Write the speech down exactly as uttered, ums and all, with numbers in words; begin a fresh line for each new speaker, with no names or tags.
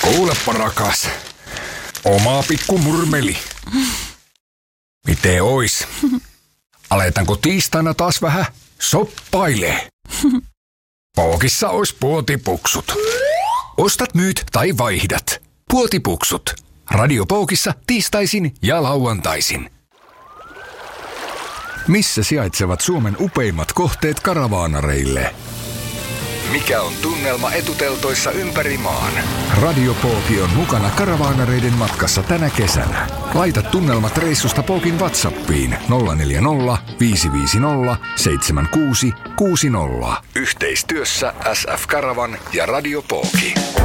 Kuulepa rakas, oma pikku murmeli. Miten ois? Aletaanko tiistaina taas vähän soppailee? Pookissa ois puotipuksut. Ostat, myyt tai vaihdat. Puotipuksut. Radio Pookissa tiistaisin ja lauantaisin. Missä sijaitsevat Suomen upeimmat kohteet karavaanareille? Mikä on tunnelma etuteltoissa ympäri maan? Radio Pooki on mukana karavaanareiden matkassa tänä kesänä. Laita tunnelmat reissusta Pookin WhatsAppiin nolla neljä nolla, viisi viisi nolla, seitsemän kuusi kuusi nolla. Yhteistyössä S F Karavan ja Radio Pooki.